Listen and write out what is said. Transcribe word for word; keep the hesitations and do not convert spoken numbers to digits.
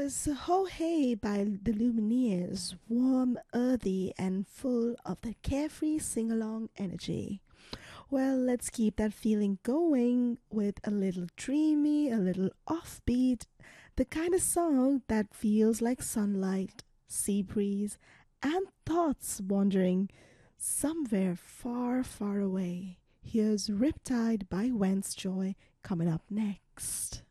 was Ho Hey by the Lumineers, warm, earthy, and full of that carefree sing along energy. Well, let's keep that feeling going with a little dreamy, a little offbeat, the kind of song that feels like sunlight, sea breeze, and thoughts wandering somewhere far, far away. Here's Riptide by Wentz Joy coming up next.